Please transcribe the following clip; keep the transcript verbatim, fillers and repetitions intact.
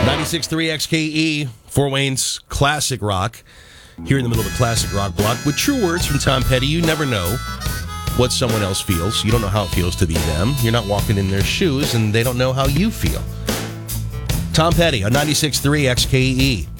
ninety-six point three X K E, Fort Wayne's classic rock. Here in the middle of a classic rock block with true words from Tom Petty. You never know what someone else feels. You don't know how it feels to be them. You're not walking in their shoes, and they don't know how you feel. Tom Petty on ninety-six point three X K E.